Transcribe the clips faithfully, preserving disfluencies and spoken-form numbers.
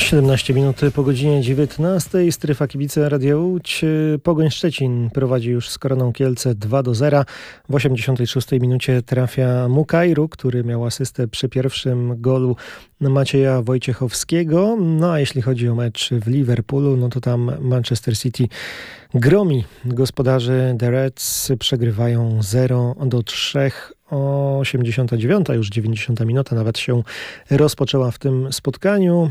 siedemnaście minut po godzinie dziewiętnastej. Strefa kibice Radia Łódź. Pogoń Szczecin prowadzi już z Koroną Kielce dwa do zera. W osiemdziesiątej szóstej minucie trafia Mukajru, który miał asystę przy pierwszym golu Macieja Wojciechowskiego. No a jeśli chodzi o mecz w Liverpoolu, no to tam Manchester City gromi gospodarzy. The Reds przegrywają zero do trzech. osiemdziesiąta dziewiąta, już dziewięćdziesiąta minuta nawet się rozpoczęła w tym spotkaniu.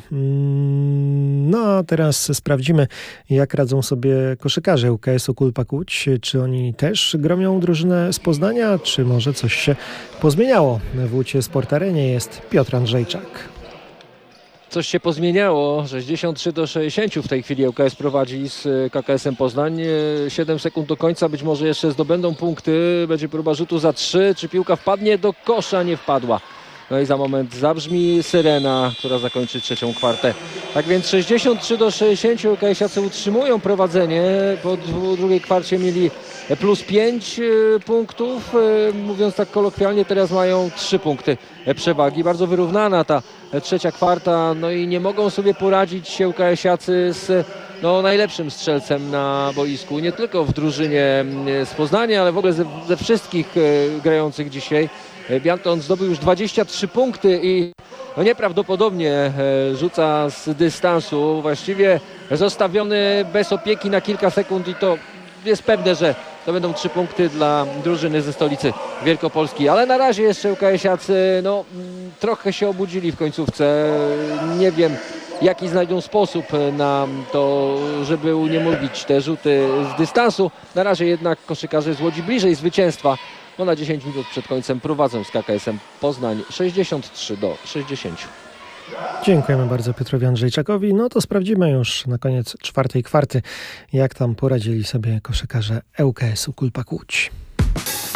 No a teraz sprawdzimy, jak radzą sobie koszykarze U K S-u Kulpak Łódź. Czy oni też gromią drużynę z Poznania, czy może coś się pozmieniało? W Łódź Sport Arenie jest Piotr Andrzejczak. Coś się pozmieniało. sześćdziesiąt trzy do sześćdziesięciu w tej chwili U K S prowadzi z K K S-em Poznań. siedem sekund do końca, być może jeszcze zdobędą punkty. Będzie próba rzutu za trzy. Czy piłka wpadnie do kosza? Nie wpadła. No i za moment zabrzmi syrena, która zakończy trzecią kwartę. Tak więc sześćdziesiąt trzy do sześćdziesięciu U K S-iacy utrzymują prowadzenie. Po drugiej kwarcie mieli plus pięć punktów. Mówiąc tak kolokwialnie, teraz mają trzy punkty przewagi. Bardzo wyrównana ta trzecia kwarta. No i nie mogą sobie poradzić się U K S-iacy z no, najlepszym strzelcem na boisku. Nie tylko w drużynie z Poznania, ale w ogóle ze, ze wszystkich grających dzisiaj. Bianton zdobył już dwadzieścia trzy punkty i no nieprawdopodobnie rzuca z dystansu. Właściwie zostawiony bez opieki na kilka sekund i to jest pewne, że to będą trzy punkty dla drużyny ze stolicy Wielkopolski. Ale na razie jeszcze U K S-iacy no, trochę się obudzili w końcówce. Nie wiem, jaki znajdą sposób na to, żeby uniemożliwić te rzuty z dystansu. Na razie jednak koszykarze z Łodzi bliżej zwycięstwa. No na dziesięć minut przed końcem prowadzą z K K S-em Poznań sześćdziesiąt trzy do sześćdziesięciu. Dziękujemy bardzo Piotrowi Andrzejczakowi. No to sprawdzimy już na koniec czwartej kwarty, jak tam poradzili sobie koszykarze U K S-u Kulpak Łódź.